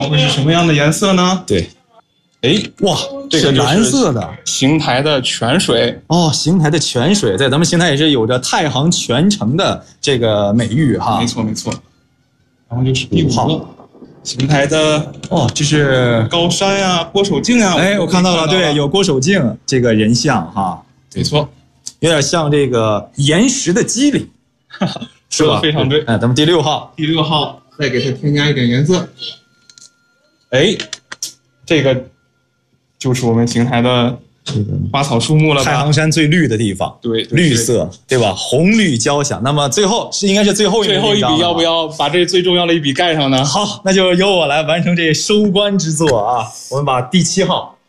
会是什么样的颜色呢？ 对，哎， 哇， 这个是蓝色的邢台的泉水哦，邢台的泉水，在咱们邢台也是有着太行泉城的这个美誉哈。 没错没错。然后就是第5 好个，邢台的哦，这是高山呀、郭守敬呀。 哎，我看到了，对，有郭守敬这个人像哈， 没错， 有点像这个岩石的肌理，是吧？ 非常对。 哎，咱们第6号， 第6号再给它添加一点颜色。哎，这个就是我们邢台的花草树木了吧？ 太行山最绿的地方， 对， 绿色，对吧？红绿交响。那么最后应该是最后一笔，要不要把这最重要的一笔盖上呢？ 好，那就由我来完成这收官之作啊！我们把第7号